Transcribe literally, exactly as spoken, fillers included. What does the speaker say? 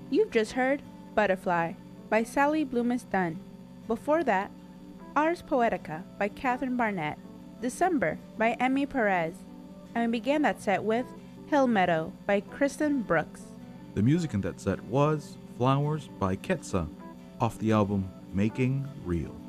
You've just heard Butterfly by Sally Bloomis Dunn. Before that, Ars Poetica by Catherine Barnett, December by Emmy Perez, and we began that set with Hill Meadow by Kristen Brooks. The music in that set was Flowers by Ketsa, off the album Making Real.